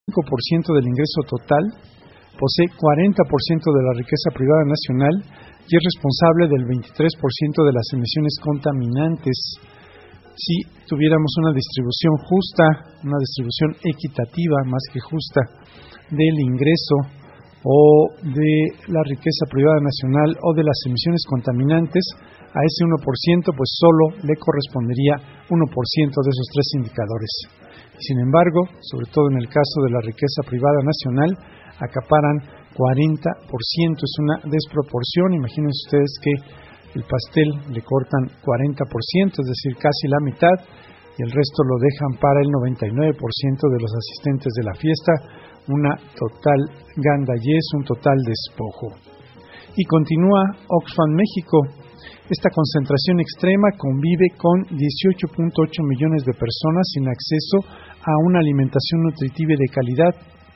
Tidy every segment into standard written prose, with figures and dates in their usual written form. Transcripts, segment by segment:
5% del ingreso total, posee 40% de la riqueza privada nacional y es responsable del 23% de las emisiones contaminantes. Si tuviéramos una distribución justa, una distribución equitativa más que justa del ingreso o de la riqueza privada nacional o de las emisiones contaminantes, a ese 1% pues solo le correspondería 1% de esos tres indicadores. Sin embargo, sobre todo en el caso de la riqueza privada nacional, acaparan 40%, es una desproporción. Imagínense ustedes que el pastel le cortan 40%, es decir, casi la mitad, y el resto lo dejan para el 99% de los asistentes de la fiesta, una total gandallez, un total despojo. Y continúa Oxfam México. Esta concentración extrema convive con 18.8 millones de personas sin acceso a una alimentación nutritiva y de calidad,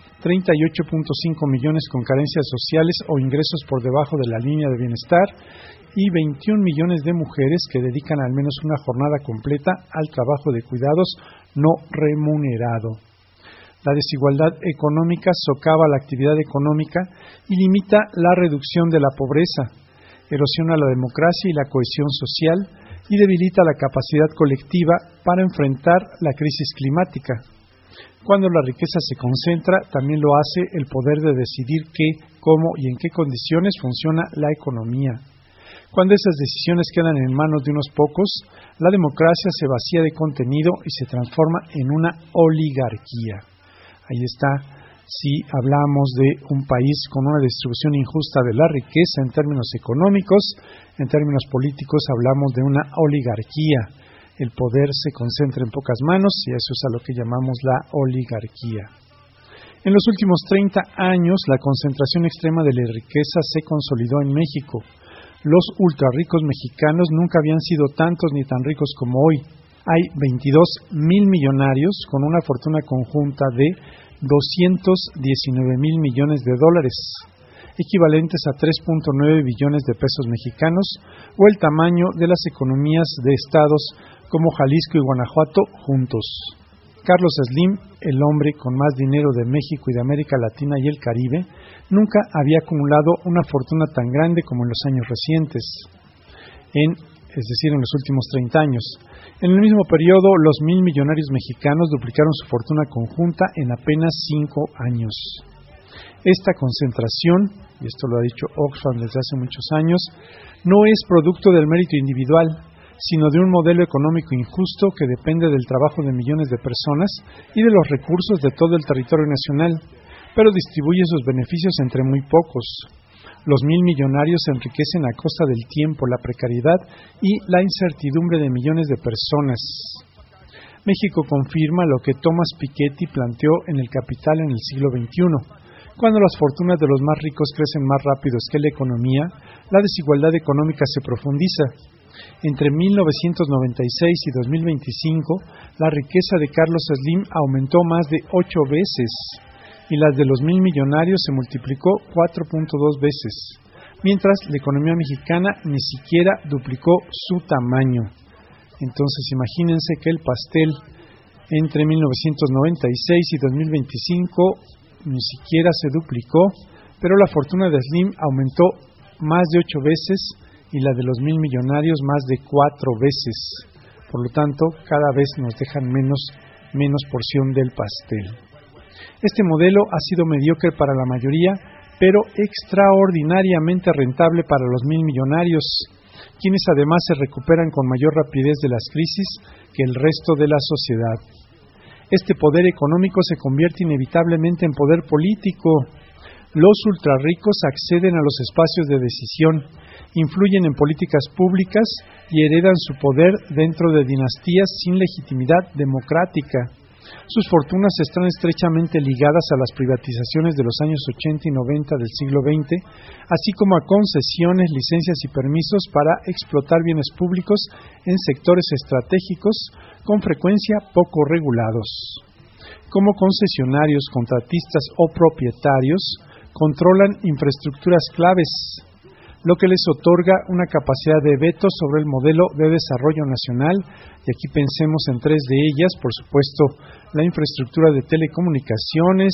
38.5 millones con carencias sociales o ingresos por debajo de la línea de bienestar y 21 millones de mujeres que dedican al menos una jornada completa al trabajo de cuidados no remunerado. La desigualdad económica socava la actividad económica y limita la reducción de la pobreza, erosiona la democracia y la cohesión social y debilita la capacidad colectiva para enfrentar la crisis climática. Cuando la riqueza se concentra, también lo hace el poder de decidir qué, cómo y en qué condiciones funciona la economía. Cuando esas decisiones quedan en manos de unos pocos, la democracia se vacía de contenido y se transforma en una oligarquía. Ahí está, si hablamos de un país con una distribución injusta de la riqueza en términos económicos, en términos políticos hablamos de una oligarquía. El poder se concentra en pocas manos y eso es a lo que llamamos la oligarquía. En los últimos 30 años, la concentración extrema de la riqueza se consolidó en México. Los ultrarricos mexicanos nunca habían sido tantos ni tan ricos como hoy. Hay 22,000 millonarios con una fortuna conjunta de 219,000 millones de dólares, equivalentes a 3.9 billones de pesos mexicanos, o el tamaño de las economías de estados como Jalisco y Guanajuato juntos. Carlos Slim, el hombre con más dinero de México y de América Latina y el Caribe, nunca había acumulado una fortuna tan grande como en los años recientes, es decir, en los últimos 30 años. En el mismo periodo, los 1,000 millonarios mexicanos duplicaron su fortuna conjunta en apenas 5 años. Esta concentración, y esto lo ha dicho Oxfam desde hace muchos años, no es producto del mérito individual, sino de un modelo económico injusto que depende del trabajo de millones de personas y de los recursos de todo el territorio nacional, pero distribuye sus beneficios entre muy pocos. Los 1,000 millonarios se enriquecen a costa del tiempo, la precariedad y la incertidumbre de millones de personas. México confirma lo que Thomas Piketty planteó en El Capital en el siglo XXI. Cuando las fortunas de los más ricos crecen más rápido que la economía, la desigualdad económica se profundiza. Entre 1996 y 2025, la riqueza de Carlos Slim aumentó más de 8 veces. Y las de los 1,000 millonarios se multiplicó 4.2 veces, mientras la economía mexicana ni siquiera duplicó su tamaño. Entonces imagínense que el pastel entre 1996 y 2025 ni siquiera se duplicó, pero la fortuna de Slim aumentó más de 8 veces y la de los 1,000 millonarios más de 4 veces. Por lo tanto, cada vez nos dejan menos porción del pastel. Este modelo ha sido mediocre para la mayoría, pero extraordinariamente rentable para los 1,000 millonarios, quienes además se recuperan con mayor rapidez de las crisis que el resto de la sociedad. Este poder económico se convierte inevitablemente en poder político. Los ultrarricos acceden a los espacios de decisión, influyen en políticas públicas y heredan su poder dentro de dinastías sin legitimidad democrática. Sus fortunas están estrechamente ligadas a las privatizaciones de los años 80 y 90 del siglo XX, así como a concesiones, licencias y permisos para explotar bienes públicos en sectores estratégicos, con frecuencia poco regulados. Como concesionarios, contratistas o propietarios, controlan infraestructuras claves, lo que les otorga una capacidad de veto sobre el modelo de desarrollo nacional, y aquí pensemos en 3 de ellas, por supuesto, la infraestructura de telecomunicaciones,